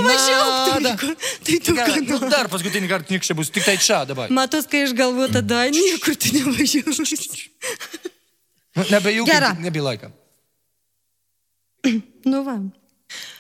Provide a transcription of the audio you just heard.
nuvažiuok. Tai tu ką? Dar paskutinį kartą nieks čia bus, tik tai čia dabar. Matos, kai aš galvoju, tada niekur tu nevažiuosi. Nebejūkit, nebylaiką. Nu va.